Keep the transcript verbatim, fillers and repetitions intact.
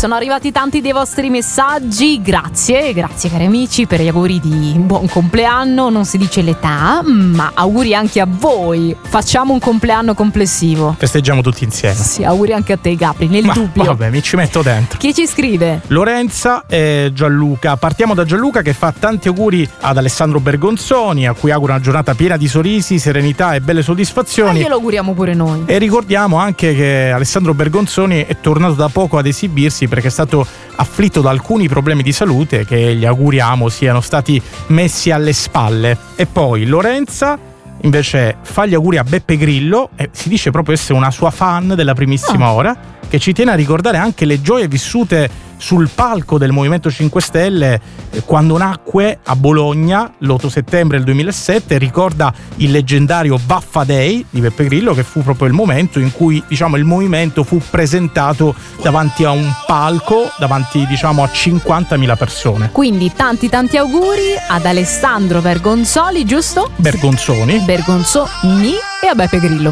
Sono arrivati tanti dei vostri messaggi, grazie, grazie cari amici per gli auguri di buon compleanno. Non si dice l'età, ma auguri anche a voi. Facciamo un compleanno complessivo. Festeggiamo tutti insieme. Sì, auguri anche a te Gabri, nel Ma, dubbio. Vabbè, mi ci metto dentro. Chi ci scrive? Lorenza e Gianluca. Partiamo da Gianluca che fa tanti auguri ad Alessandro Bergonzoni, a cui augura una giornata piena di sorrisi, serenità e belle soddisfazioni. E glielo auguriamo pure noi. E ricordiamo anche che Alessandro Bergonzoni è tornato da poco ad esibirsi perché è stato afflitto da alcuni problemi di salute che gli auguriamo siano stati messi alle spalle. E poi Lorenza invece fa gli auguri a Beppe Grillo e si dice proprio essere una sua fan della primissima Oh. ora, che ci tiene a ricordare anche le gioie vissute sul palco del Movimento cinque Stelle eh, quando nacque a Bologna l'otto settembre del duemilasette. Ricorda il leggendario Vaffa Day di Beppe Grillo, che fu proprio il momento in cui, diciamo, il movimento fu presentato davanti a un palco, davanti, diciamo, a cinquantamila persone. Quindi tanti tanti auguri ad Alessandro Bergonzoli, giusto? Bergonzoni. Bergonzoni e a Beppe Grillo.